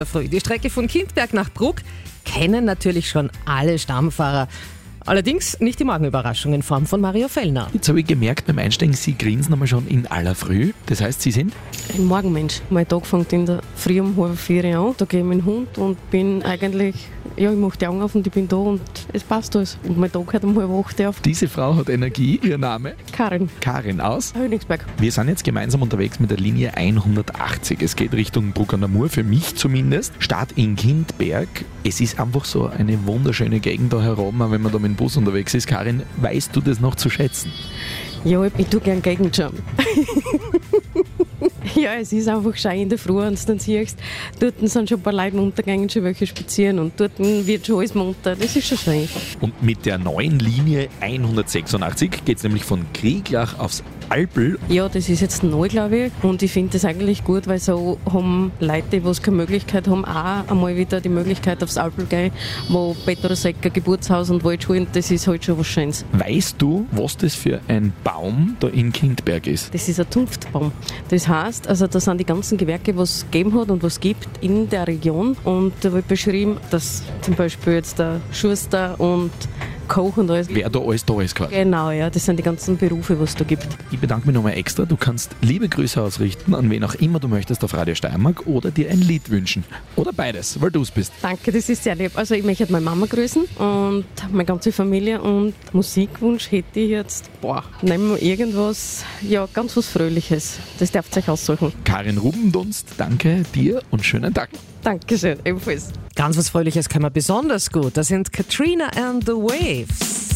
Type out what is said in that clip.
Früh. Die Strecke von Kindberg nach Bruck kennen natürlich schon alle Stammfahrer. Allerdings nicht die Morgenüberraschung in Form von Mario Fellner. Jetzt habe ich gemerkt beim Einsteigen, Sie grinsen einmal schon in aller Früh. Das heißt, Sie sind? Ein Morgenmensch. Mein Tag fängt in der Früh um 3:30 an. Da gehe ich mit dem Hund und bin eigentlich, ich mache die Augen auf und ich bin da und es passt alles. Und mein Tag hört um 7:30 auf. Diese Frau hat Energie. Ihr Name? Karin. Karin aus. Hönigsberg. Wir sind jetzt gemeinsam unterwegs mit der Linie 180. Es geht Richtung Bruck an der Mur, für mich zumindest. Start in Kindberg. Es ist einfach so eine wunderschöne Gegend da herum, auch wenn man da mit dem Bus unterwegs ist. Karin, weißt du das noch zu schätzen? Ja, ich tue gerne Gegend schauen. Ja, es ist einfach schön in der Früh und dann siehst du, dort sind schon ein paar Leute untergegangen, schon welche spazieren und dort wird schon alles munter. Das ist schon schön. Und mit der neuen Linie 186 geht es nämlich von Krieglach aufs Alpl. Ja, das ist jetzt neu, glaube ich. Und ich finde das eigentlich gut, weil so haben Leute, die keine Möglichkeit haben, auch einmal wieder die Möglichkeit aufs Alpl gehen, wo Petrosäcker, Geburtshaus und Waldschulen, das ist halt schon was Schönes. Weißt du, was das für ein Baum da in Kindberg ist? Das ist ein Zunftbaum. Das heißt, also da sind die ganzen Gewerke, was es gegeben hat und was es gibt in der Region. Und da wird beschrieben, dass zum Beispiel jetzt der Schuster und Koch und alles. Wer da alles da ist quasi. Genau, ja, das sind die ganzen Berufe, was es da gibt. Ich bedanke mich nochmal extra. Du kannst liebe Grüße ausrichten, an wen auch immer du möchtest auf Radio Steiermark oder dir ein Lied wünschen. Oder beides, weil du es bist. Danke, das ist sehr lieb. Also ich möchte meine Mama grüßen und meine ganze Familie und Musikwunsch hätte ich jetzt, nehmen wir irgendwas, ja, ganz was Fröhliches. Das dürft ihr euch aussuchen. Karin Rubendunst, danke dir und schönen Tag. Dankeschön, ebenfalls. Ganz was Fröhliches können wir besonders gut. Das sind Katrina and the Waves.